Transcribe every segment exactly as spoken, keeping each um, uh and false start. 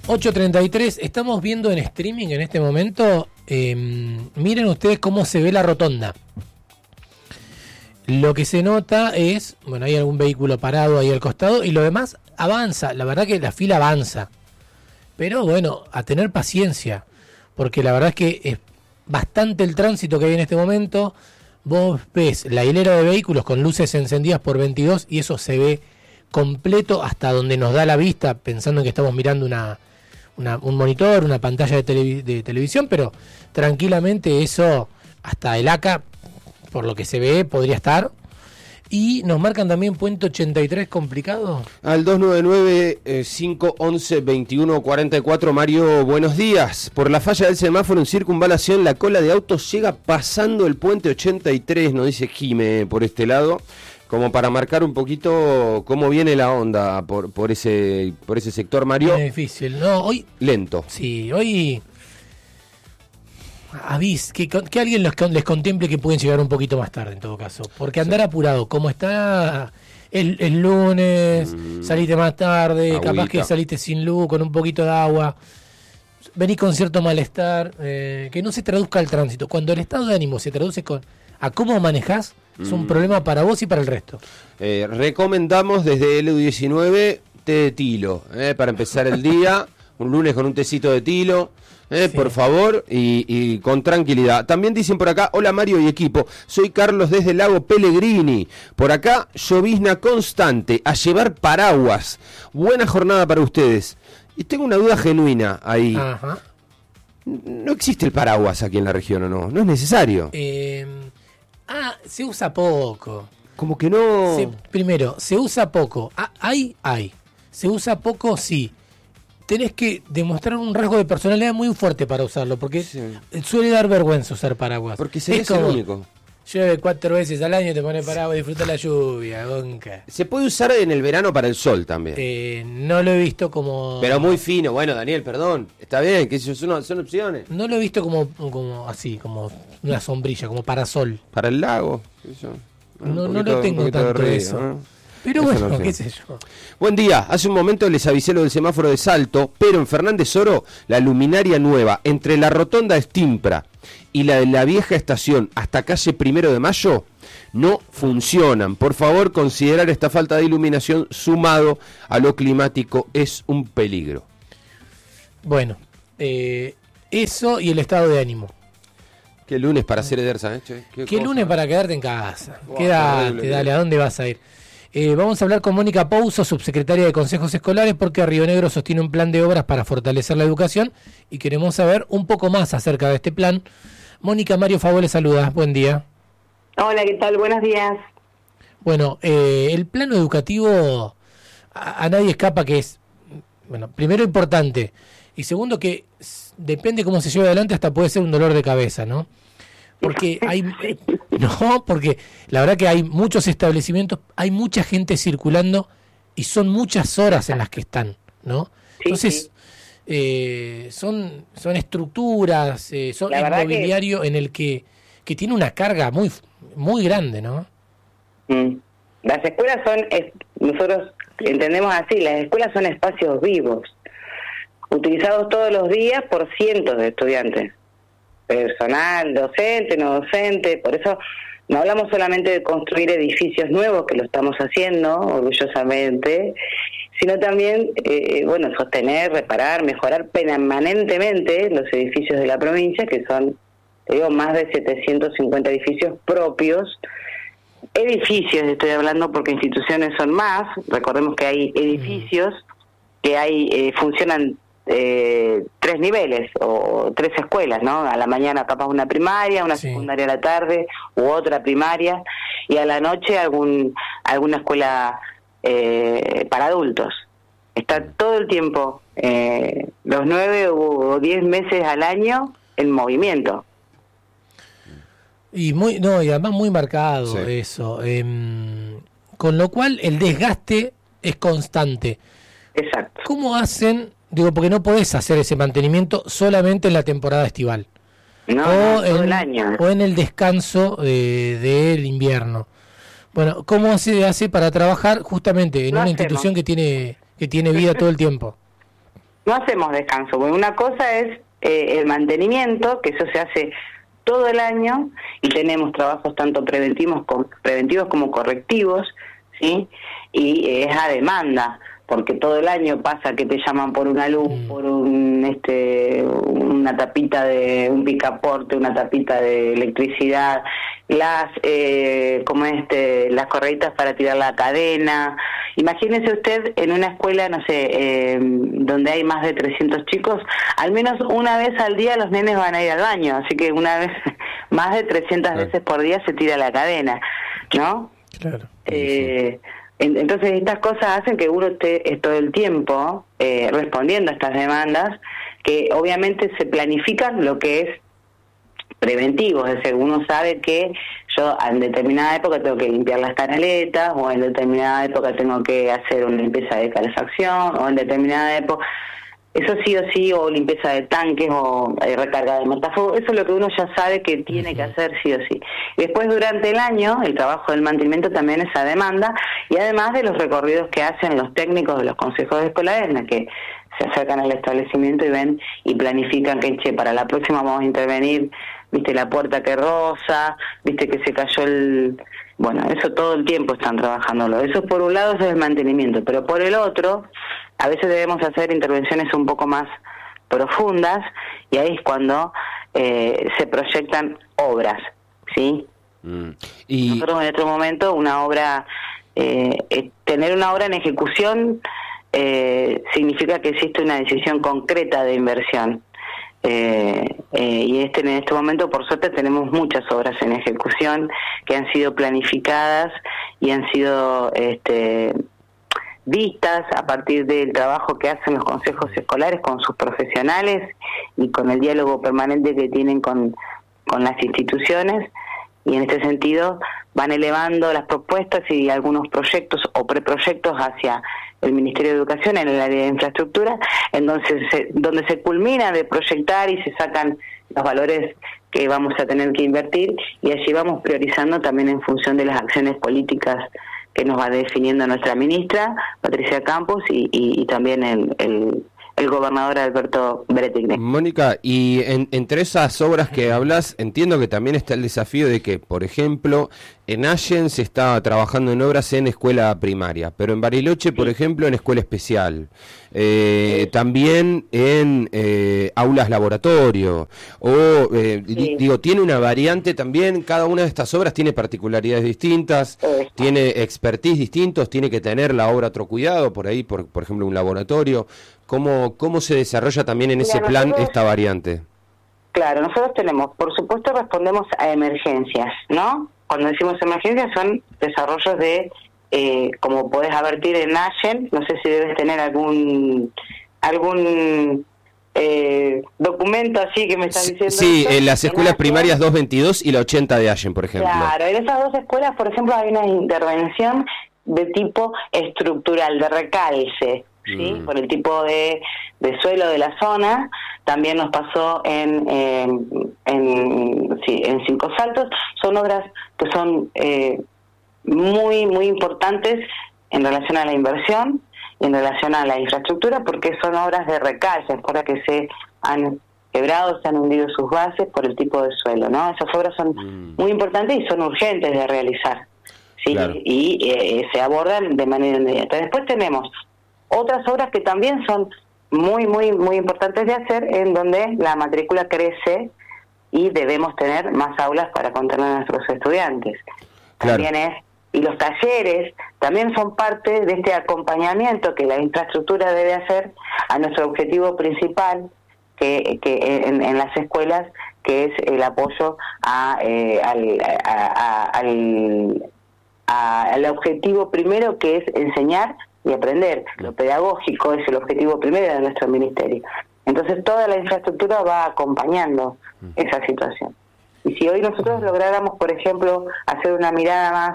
ocho treinta y tres, estamos viendo en streaming en este momento, eh, miren ustedes cómo se ve la rotonda. Lo que se nota es, bueno, hay algún vehículo parado ahí al costado y lo demás avanza, la verdad que la fila avanza. Pero bueno, a tener paciencia, porque la verdad es que es bastante el tránsito que hay en este momento. Vos ves la hilera de vehículos con luces encendidas por veintidós y eso se ve completo hasta donde nos da la vista, pensando en que estamos mirando una, una un monitor, una pantalla de, televi- de televisión, pero tranquilamente eso hasta el A C A, por lo que se ve, podría estar. Y nos marcan también Puente ochenta y tres complicado. Al dos nueve nueve, cinco once, veintiuno cuarenta y cuatro, Mario, buenos días. Por la falla del semáforo en circunvalación, la cola de autos llega pasando el puente ochenta y tres, nos dice Jime por este lado, como para marcar un poquito cómo viene la onda por, por ese por ese sector, Mario. Es difícil, no, hoy... Lento. Sí, hoy... Avis, que, que alguien los, les contemple que pueden llegar un poquito más tarde en todo caso, porque andar sí. apurado, como está el, el lunes, mm. saliste más tarde, Agüita. Capaz que saliste sin luz, con un poquito de agua, venís con cierto malestar, eh, que no se traduzca al tránsito. Cuando el estado de ánimo se traduce con a cómo manejás, mm. es un problema para vos y para el resto. Eh, recomendamos desde el diecinueve té de tilo, eh, para empezar el día, un lunes con un tecito de tilo. Eh, sí. Por favor, y, y con tranquilidad. También dicen por acá, hola Mario y equipo, soy Carlos desde el lago Pellegrini. Por acá, llovizna constante, a llevar paraguas. Buena jornada para ustedes. Y tengo una duda genuina ahí. Ajá. ¿No existe el paraguas aquí en la región o no? ¿No es necesario? Eh, ah, se usa poco. Como que no... Se, primero, se usa poco. Ah, hay, hay. Se usa poco, sí. Tenés que demostrar un rasgo de personalidad muy fuerte para usarlo, porque sí. suele dar vergüenza usar paraguas. Porque se es el único. Llueve cuatro veces al año, te pone paraguas y disfruta la lluvia, gonca. Se puede usar en el verano para el sol también. Eh, no lo he visto como... Pero muy fino, bueno, Daniel, perdón. Está bien, que son, son opciones. No lo he visto como, como así, como una sombrilla, como parasol. Para el lago. Eso. No, poquito, no lo tengo tanto de río, eso. ¿no? Pero eso bueno, no qué sé yo. Buen día, hace un momento les avisé lo del semáforo de Salto, pero en Fernández Oro, la luminaria nueva entre la rotonda Estimpra y la de la vieja estación hasta calle Primero de Mayo no funcionan. Por favor, considerar esta falta de iluminación sumado a lo climático es un peligro. Bueno, eh, eso y el estado de ánimo. Qué lunes para hacer Edersa, ¿eh? Che, qué, qué lunes para quedarte en casa. Wow, quédate, dale, ¿a dónde vas a ir? Eh, vamos a hablar con Mónica Pouso, subsecretaria de Consejos Escolares, porque Río Negro sostiene un plan de obras para fortalecer la educación y queremos saber un poco más acerca de este plan. Mónica, Mario Favó le saluda, buen día. Hola, ¿qué tal? Buenos días. Bueno, eh, el plano educativo a, a nadie escapa que es, bueno, primero importante y segundo que depende cómo se lleve adelante hasta puede ser un dolor de cabeza, ¿no? Porque hay no, porque la verdad que hay muchos establecimientos, hay mucha gente circulando y son muchas horas en las que están, ¿no? Entonces, sí, sí. Eh, son son estructuras, eh, son el mobiliario que... en el que, que tiene una carga muy muy grande, ¿no? Mm. Las escuelas son, es, nosotros entendemos así, las escuelas son espacios vivos, utilizados todos los días por cientos de estudiantes. Personal, docente, no docente, por eso no hablamos solamente de construir edificios nuevos, que lo estamos haciendo orgullosamente, sino también, eh, bueno, sostener, reparar, mejorar permanentemente los edificios de la provincia, que son, te digo, más de setecientos cincuenta edificios propios. Edificios, estoy hablando porque instituciones son más, recordemos que hay edificios que hay eh, funcionan Eh, tres niveles o tres escuelas, ¿no? A la mañana capaz una primaria, una sí. secundaria a la tarde u otra primaria y a la noche algún alguna escuela eh, para adultos. Está todo el tiempo, eh, los nueve o diez meses al año en movimiento. Y muy no y además muy marcado sí. eso, eh, con lo cual el desgaste es constante. Exacto. ¿Cómo hacen? Digo, porque no podés hacer ese mantenimiento solamente en la temporada estival. No, o no todo en, el año. O en el descanso de, del invierno. Bueno, ¿cómo se hace para trabajar justamente en no una hacemos. institución que tiene que tiene vida todo el tiempo? no hacemos descanso, porque una cosa es eh, el mantenimiento, que eso se hace todo el año, y tenemos trabajos tanto preventivos como, preventivos como correctivos, ¿sí? Y eh, es a demanda, porque todo el año pasa que te llaman por una luz, mm. por un este una tapita de un picaporte, una tapita de electricidad, las eh, como este las correitas para tirar la cadena. Imagínese usted en una escuela, no sé, eh, donde hay más de trescientos chicos, al menos una vez al día los nenes van a ir al baño, así que una vez, más de trescientas claro. veces por día se tira la cadena, ¿no? Claro. Eh, Entonces estas cosas hacen que uno esté todo el tiempo eh, respondiendo a estas demandas, que obviamente se planifican lo que es preventivo, es decir, uno sabe que yo en determinada época tengo que limpiar las canaletas, o en determinada época tengo que hacer una limpieza de calefacción, o en determinada época... Eso sí o sí, o limpieza de tanques, o eh, recarga de matafuegos, eso es lo que uno ya sabe que tiene que hacer sí o sí. Y después durante el año, el trabajo del mantenimiento también es a demanda, y además de los recorridos que hacen los técnicos de los consejos escolares, en la que se acercan al establecimiento y ven y planifican que, che, para la próxima vamos a intervenir, viste la puerta que roza, viste que se cayó el... Bueno, eso todo el tiempo están trabajándolo. Eso por un lado es el mantenimiento, pero por el otro, a veces debemos hacer intervenciones un poco más profundas, y ahí es cuando eh, se proyectan obras, ¿sí? Mm. Y nosotros en otro momento, una obra, eh, eh, tener una obra en ejecución eh, significa que existe una decisión concreta de inversión. Eh, eh, y este en este momento por suerte tenemos muchas obras en ejecución que han sido planificadas y han sido este, vistas a partir del trabajo que hacen los consejos escolares con sus profesionales y con el diálogo permanente que tienen con, con las instituciones, y en este sentido van elevando las propuestas y algunos proyectos o preproyectos hacia el Ministerio de Educación en el área de infraestructura, en donde se, donde se culmina de proyectar y se sacan los valores que vamos a tener que invertir, y allí vamos priorizando también en función de las acciones políticas que nos va definiendo nuestra ministra, Patricia Campos, y, y, y también el, el, el gobernador Alberto Bretigny. Mónica, y en, entre esas obras que hablas, entiendo que también está el desafío de que, por ejemplo, en Allen se está trabajando en obras en escuela primaria, pero en Bariloche, por ejemplo, en escuela especial. Eh, también en eh, aulas laboratorio, o eh, sí. digo, tiene una variante también, cada una de estas obras tiene particularidades distintas, sí. tiene expertise distintos, tiene que tener la obra otro cuidado, por ahí, por, por ejemplo, un laboratorio. ¿Cómo, cómo se desarrolla también en ese Mira, plan nosotros, esta variante? Claro, nosotros tenemos, por supuesto, respondemos a emergencias, ¿no? Cuando decimos emergencias son desarrollos de... Eh, como podés advertir en Allen, no sé si debes tener algún algún eh, documento así que me estás diciendo. Sí, esto, en las escuelas en primarias doscientos veintidós y la ochenta de Allen, por ejemplo. Claro, en esas dos escuelas, por ejemplo, hay una intervención de tipo estructural, de recalce, ¿sí? Mm. Por el tipo de, de suelo de la zona. También nos pasó en en, en, sí, en Cinco Saltos. Son obras que son... Eh, muy muy importantes en relación a la inversión y en relación a la infraestructura, porque son obras de recalce, para que se han quebrado, se han hundido sus bases por el tipo de suelo, ¿no? Esas obras son mm. muy importantes y son urgentes de realizar, ¿sí? Claro. Y eh, se abordan de manera inmediata. Después tenemos otras obras que también son muy muy muy importantes de hacer, en donde la matrícula crece y debemos tener más aulas para contener a nuestros estudiantes. Claro. También es Y los talleres también son parte de este acompañamiento que la infraestructura debe hacer a nuestro objetivo principal que, que en, en las escuelas, que es el apoyo a, eh, al, a, a, al, a, al objetivo primero, que es enseñar y aprender. Lo pedagógico es el objetivo primero de nuestro ministerio. Entonces toda la infraestructura va acompañando esa situación. Y si hoy nosotros lográramos, por ejemplo, hacer una mirada más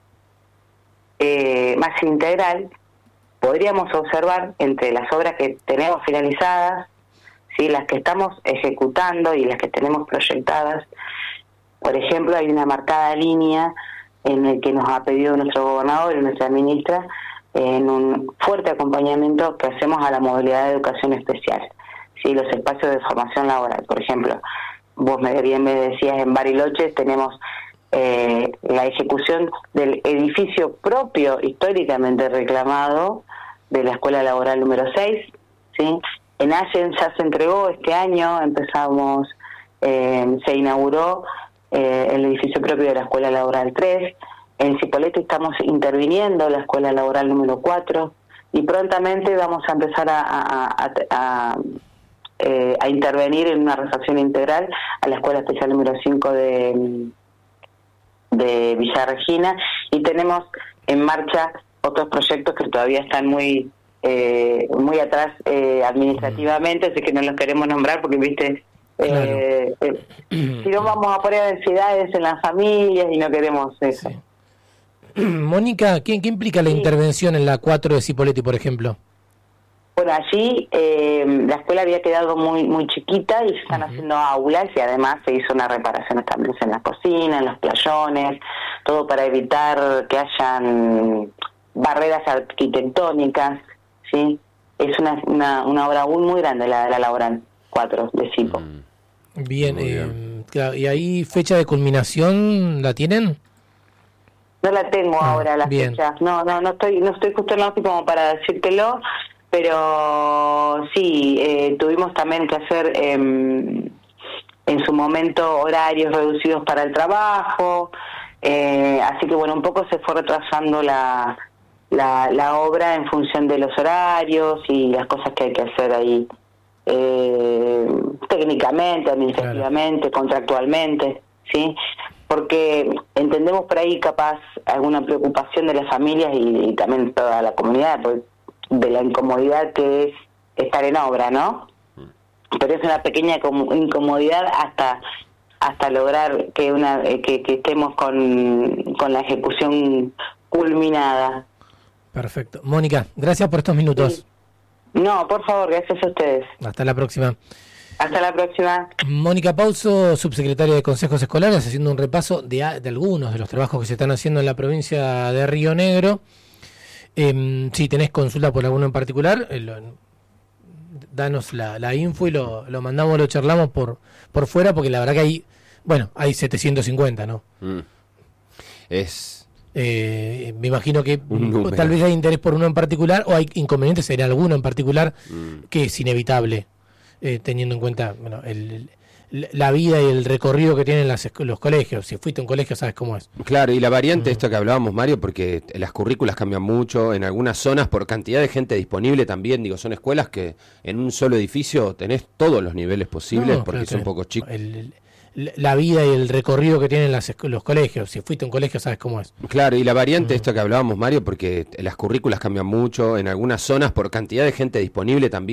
Eh, más integral, podríamos observar entre las obras que tenemos finalizadas, ¿sí? Las que estamos ejecutando y las que tenemos proyectadas. Por ejemplo, hay una marcada línea en el que nos ha pedido nuestro gobernador y nuestra ministra en un fuerte acompañamiento que hacemos a la modalidad de educación especial, ¿sí? Los espacios de formación laboral, por ejemplo, vos me, bien me decías, en Bariloche tenemos eh, la ejecución del edificio propio históricamente reclamado de la Escuela Laboral número seis, ¿sí? En Allen ya se entregó este año, empezamos, eh, se inauguró eh, el edificio propio de la Escuela Laboral tres, en Cipolletti estamos interviniendo la Escuela Laboral número cuatro, y prontamente vamos a empezar a, a, a, a, eh, a intervenir en una refacción integral a la Escuela Especial número cinco de, de Villa Regina, y tenemos en marcha otros proyectos que todavía están muy eh, muy atrás eh, administrativamente, así que no los queremos nombrar porque, viste, eh, claro. eh, si no vamos a poner ansiedades en las familias y no queremos eso. Sí. Mónica, ¿qué, ¿qué implica la sí. intervención en la cuatro de Cipolletti, por ejemplo? Bueno, allí eh, la escuela había quedado muy muy chiquita y se están uh-huh. haciendo aulas, y además se hizo una reparación también en las cocinas, en los playones, todo para evitar que hayan barreras arquitectónicas, ¿sí? Es una, una, una obra muy, muy grande la de la Laboral cuatro de Cipo. Bien, eh, claro, ¿y ahí fecha de culminación la tienen? No la tengo ah, ahora, la bien. fecha. No, no, no estoy, no estoy justo en la como para decírtelo, pero sí, eh, tuvimos también que hacer eh, en su momento horarios reducidos para el trabajo, eh, así que bueno, un poco se fue retrasando la, la, la obra en función de los horarios y las cosas que hay que hacer ahí, eh, técnicamente, administrativamente, claro. contractualmente, ¿sí? Porque entendemos por ahí capaz alguna preocupación de las familias y, y también toda la comunidad pues, de la incomodidad que es estar en obra, ¿no? Pero es una pequeña incomodidad hasta hasta lograr que una que, que estemos con, con la ejecución culminada. Perfecto. Mónica, gracias por estos minutos. Sí. No, por favor, gracias a ustedes. Hasta la próxima. Hasta la próxima. Mónica Pauso, subsecretaria de Consejos Escolares, haciendo un repaso de, de algunos de los trabajos que se están haciendo en la provincia de Río Negro. Eh, si tenés consulta por alguno en particular, eh, lo, danos la, la info y lo, lo mandamos, lo charlamos por por fuera, porque la verdad que hay, bueno, hay setecientos cincuenta, ¿no? Mm. Es... Eh, me imagino que tal vez hay interés por uno en particular o hay inconvenientes en alguno en particular mm. que es inevitable. Eh, teniendo en cuenta bueno, el, el, la vida y el recorrido que tienen las, los colegios. Si fuiste a un colegio sabes cómo es. Claro, y la variante, uh-huh. esto que hablábamos, Mario, porque las currículas cambian mucho, en algunas zonas por cantidad de gente disponible también, digo, son escuelas que en un solo edificio tenés todos los niveles posibles, no, porque claro, son pocos chicos. El, el, la vida y el recorrido que tienen las, los colegios. Si fuiste a un colegio sabes cómo es. Claro, y la variante, uh-huh. esto que hablábamos, Mario, porque las currículas cambian mucho, en algunas zonas por cantidad de gente disponible también.